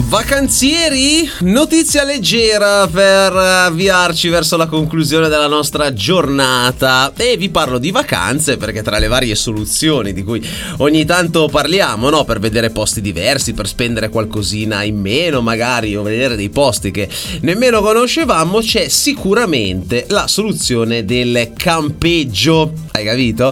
Vacanzieri, notizia leggera per avviarci verso la conclusione della nostra giornata. E vi parlo di vacanze perché tra le varie soluzioni di cui ogni tanto parliamo, no? Per vedere posti diversi, per spendere qualcosina in meno magari, o vedere dei posti che nemmeno conoscevamo, c'è sicuramente la soluzione del campeggio. Hai capito?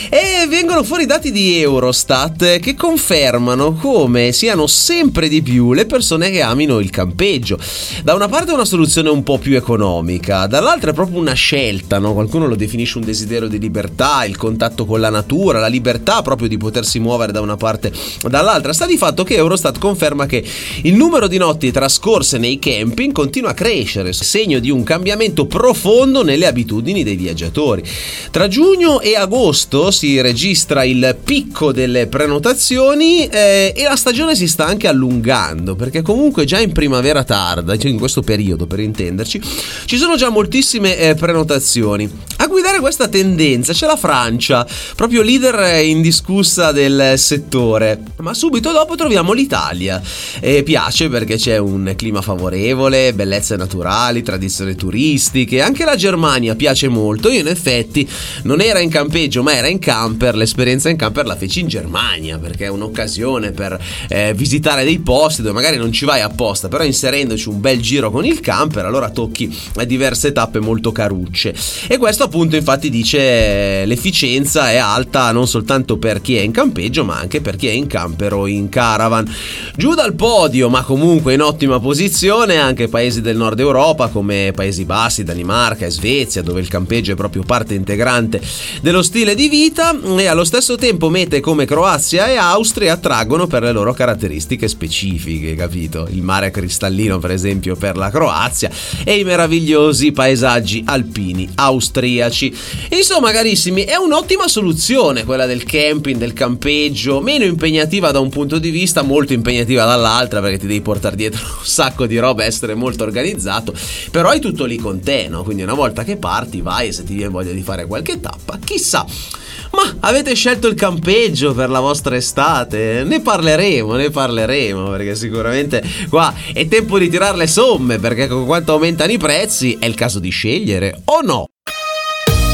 E vengono fuori dati di Eurostat che confermano come siano sempre di più le persone che amino il campeggio. Da una parte è una soluzione un po' più economica, dall'altra è proprio una scelta, no? Qualcuno lo definisce un desiderio di libertà, il contatto con la natura, la libertà proprio di potersi muovere da una parte o dall'altra. Sta di fatto che Eurostat conferma che il numero di notti trascorse nei camping continua a crescere, segno di un cambiamento profondo nelle abitudini dei viaggiatori. Tra giugno e agosto si registra il picco delle prenotazioni e la stagione si sta anche allungando, perché comunque già in primavera tarda, cioè in questo periodo per intenderci, ci sono già moltissime prenotazioni. A guidare questa tendenza c'è la Francia, proprio leader indiscussa del settore, ma subito dopo troviamo l'Italia. Piace perché c'è un clima favorevole, bellezze naturali, tradizioni turistiche. Anche la Germania piace molto. Io in effetti non era in campeggio ma era in camper. L'esperienza in camper la feci in Germania perché è un'occasione per visitare dei posti dove magari non ci vai apposta, però inserendoci un bel giro con il camper allora tocchi diverse tappe molto carucce. E questo appunto infatti dice l'efficienza è alta non soltanto per chi è in campeggio ma anche per chi è in camper o in caravan. Giù dal podio ma comunque in ottima posizione anche paesi del nord Europa come Paesi Bassi, Danimarca e Svezia, dove il campeggio è proprio parte integrante dello stile di vita, e allo stesso tempo mete come Croazia e Austria attraggono per le loro caratteristiche specifiche, capito? Il mare cristallino per esempio per la Croazia e i meravigliosi paesaggi alpini austriaci. Insomma carissimi, è un'ottima soluzione quella del camping, del campeggio, meno impegnativa da un punto di vista, molto impegnativa dall'altra perché ti devi portare dietro un sacco di roba, essere molto organizzato, però hai tutto lì con te, no? Quindi una volta che parti vai e se ti viene voglia di fare qualche tappa, chissà. Ma avete scelto il campeggio per la vostra estate? Ne parleremo perché sicuramente qua è tempo di tirare le somme, perché con quanto aumentano i prezzi è il caso di scegliere o no?